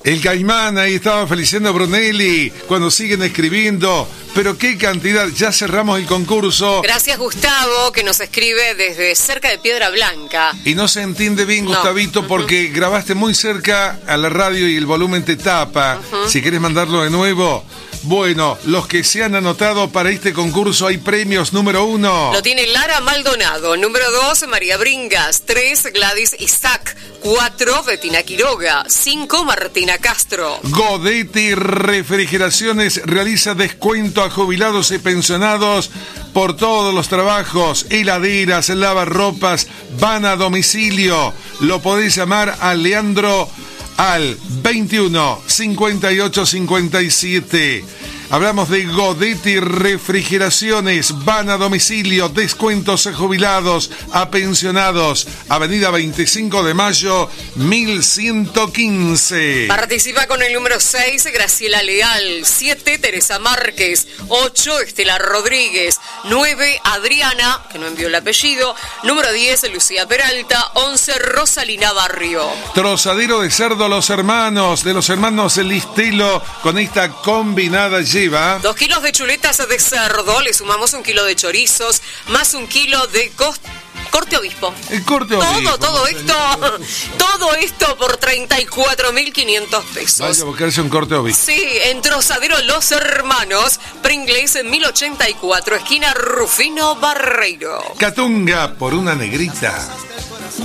El Caimán, ahí estaba Feliciano Brunelli, cuando siguen escribiendo, pero qué cantidad, ya cerramos el concurso. Gracias Gustavo, que nos escribe desde cerca de Piedra Blanca. Y no se entiende bien, Gustavito, No. porque grabaste muy cerca a la radio y el volumen te tapa. Si querés mandarlo de nuevo. Bueno, los que se han anotado para este concurso hay premios. Número 1. Lo tiene Lara Maldonado. Número 2, María Bringas. 3, Gladys Isaac. 4, Betina Quiroga. 5, Martina Castro. Godetti Refrigeraciones realiza descuento a jubilados y pensionados por todos los trabajos. Heladeras, lavarropas, van a domicilio. Lo podés llamar a Leandro al 21 58 57. Hablamos de Godetti Refrigeraciones, van a domicilio, descuentos a jubilados, a pensionados. Avenida 25 de Mayo, 1115. Participa con el número 6, Graciela Leal. 7, Teresa Márquez. 8, Estela Rodríguez. 9, Adriana, que no envió el apellido. Número 10, Lucía Peralta. 11, Rosalina Barrio. Trozadero de cerdo de los hermanos Listelo, con esta combinada lleva 2 kilos de chuletas de cerdo, le sumamos 1 kilo de chorizos, más 1 kilo de corte obispo. El corte obispo. Todo esto por 34.500 pesos. Vaya a buscarse un corte obispo. Sí, en Trozadero Los Hermanos, Pringles en 1084, esquina Rufino Barreiro. Catunga por una negrita.